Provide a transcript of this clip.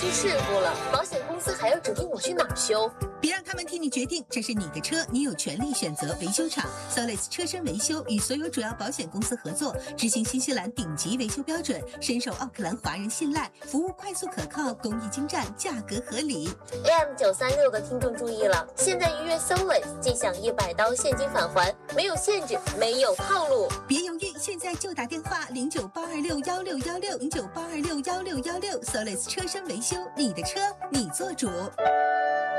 出事故了，保险公司还要指定我去哪儿修？ 别让他们替你决定，这是你的车，你有权利选择维修厂。Solis 车身维修与所有主要保险公司合作，执行新西兰顶级维修标准，深受奥克兰华人信赖，服务快速可靠，工艺精湛，价格合理。 AM936的听众注意了，现在预约 Solis 即享100刀现金返还，没有限制，没有套路。 别犹豫，现在就打电话0982611616，0982611616，Solis 车身维修，你的车你做主。